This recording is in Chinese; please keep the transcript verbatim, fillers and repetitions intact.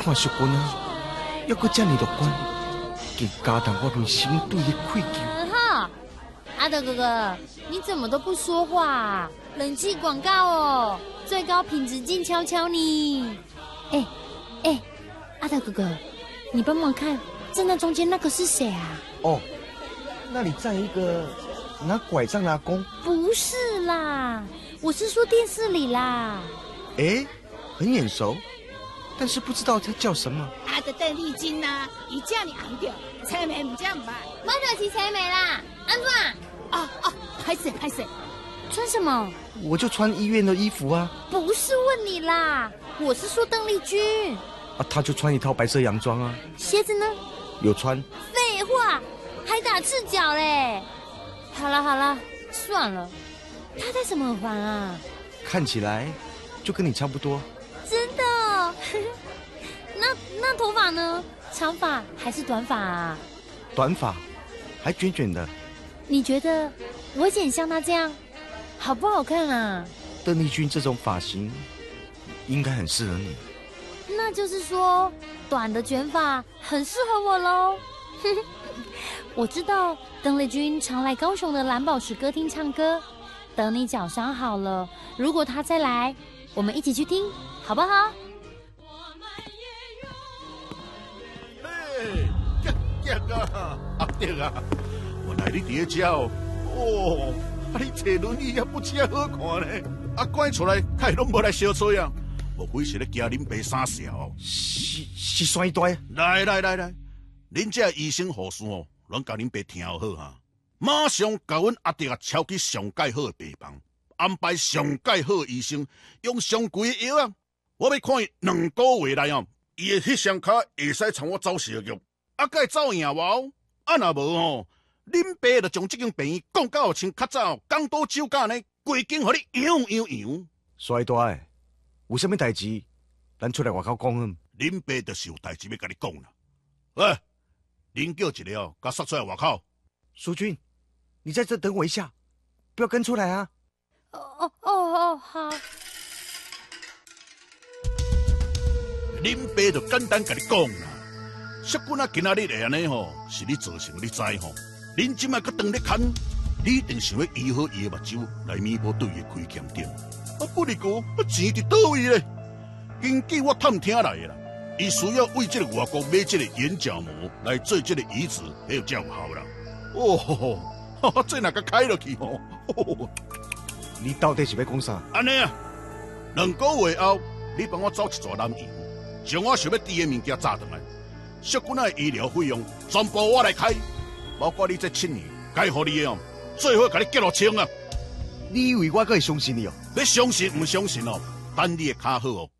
看淑君啊，还阁这么乐观，竟加重我对生对的愧疚。 哈，阿德哥哥，你怎么都不说话啊？冷气广告哦，最高品质静悄悄呢。哎哎，阿德哥哥，你帮忙看，正在中间那个是谁啊？ 哦，那里站一个拿拐杖的阿公。 不是啦，我是说电视里啦。 哎，很眼熟，但是不知道他叫什么。 啊，的邓丽君呐，伊这样红着，车妹唔这样办。 我就是车妹啦，安怎？ 哦哦，拍谁拍谁？ 穿什么？ 我就穿医院的衣服啊。 不是问你啦，我是说邓丽君。 啊，他就穿一套白色洋装啊。 鞋子呢？ 有穿。 废话，还打赤脚嘞。好了好了，算了。他戴什么耳环啊？ 看起来就跟你差不多。 真的哦？那那头发呢？长发还是短发啊？ 短发，还卷卷的。 你觉得我剪像他这样好不好看啊？ 邓丽君这种发型应该很适合你。 那就是说，短的卷发很适合我喽。我知道邓丽君常来高雄的蓝宝石歌厅唱歌。等你脚伤好了，如果她再来，我们一起去听，好不好？ 嘿，杰杰啊，阿德啊，原来你伫咧遮哦。哦，啊你坐轮椅也不遮好看呢。啊，赶出来，开拢无来相催啊。莫非是咧惊恁爸生笑哦？ 是是酸呆。 来来来来，恁这医生护士哦，拢甲恁爸听好哈。马上甲阮阿弟啊抄去上介好的病房，安排上介好的医生，用上贵的药啊。我要看伊两个月内哦，伊的迄双脚会使从我走蛇肉，啊，该走赢无？啊，若无吼，恁爸就将这间病院讲到像较早港岛酒家呢，规间互你样样样。 衰呆，有啥物代志？咱出来外口讲啊。 恁爸就是有代志要甲你讲啦。喂，恁叫一个哦，甲杀出来外口。 淑君。你在这等我一下，不要跟出来啊！ 哦哦哦哦，好。 恁爸就简单甲你讲啦，淑君啊，今仔日会安尼吼，是你造成你知吼。恁即摆搁当咧看，你一定想要医好伊的目睭，来弥补对伊的亏欠点。啊，不哩个，啊钱伫倒位咧？根据我探听来的啦，伊需要为这个外国买这个眼角膜来做这个移植，还有才有效啦。哦吼吼！这哪个开落去哦？ 你到底是要讲啥？ 安尼啊，两个月后，你帮我找一撮南洋，将我想要滴的物件炸转来。淑君的医疗费用全部我来开，包括你这七年该互你的哦，最好甲你结落清啊！ 你以为我可会相信你哦？ 你相信唔相信哦？等你的脚好哦，